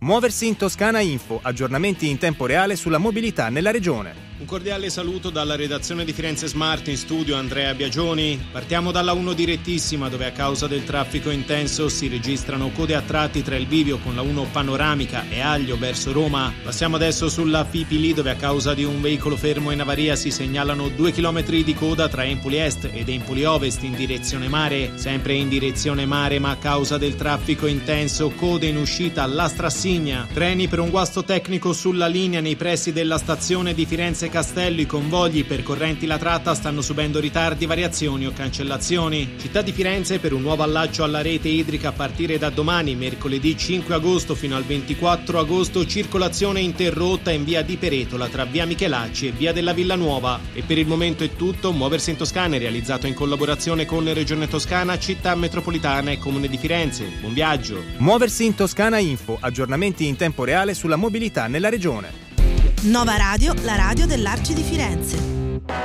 Muoversi in Toscana Info, aggiornamenti in tempo reale sulla mobilità nella regione. Un cordiale saluto dalla redazione di Firenze Smart, in studio Andrea Biagioni. Partiamo dalla 1 direttissima, dove a causa del traffico intenso si registrano code a tratti tra il bivio con la 1 panoramica e Aglio verso Roma. Passiamo adesso sulla Fipili, dove a causa di un veicolo fermo in avaria si segnalano 2 chilometri di coda tra Empoli Est ed Empoli Ovest in direzione mare. Sempre in direzione mare, ma a causa del traffico intenso, code in uscita alla Strassigna. Treni per un guasto tecnico sulla linea nei pressi della stazione di Firenze Castello. I convogli percorrenti la tratta stanno subendo ritardi, variazioni o cancellazioni. Città di Firenze per un nuovo allaccio alla rete idrica a partire da domani, mercoledì 5 agosto fino al 24 agosto, circolazione interrotta in via di Peretola tra via Michelacci e via della Villanuova. E per il momento è tutto. Muoversi in Toscana è realizzato in collaborazione con Regione Toscana, Città Metropolitana e Comune di Firenze. Buon viaggio! Muoversi in Toscana Info, aggiornamenti in tempo reale sulla mobilità nella regione. Nova Radio, la radio dell'Arci di Firenze.